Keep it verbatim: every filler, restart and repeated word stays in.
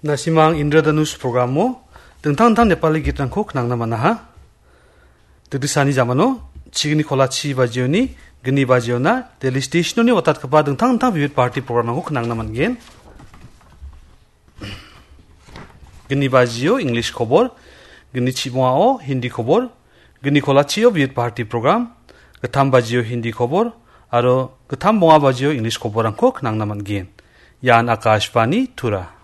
Nasimang Indradanus programo tentang-tentang Nepali gitrangko knangna manaha. Tedisani zamano chigni kholachi bajioni gni bajiona daily stationoni watat kapa tentang-tentang vivid party programko knangna mangen. Gni bajio English khobor, gni chibwao Hindi khobor, gni kholachi vivid party program, gatam bajio Hindi khobor, aro gatam bonga bajio English khoborangko knangna mangen. Yan Akashvani Tura.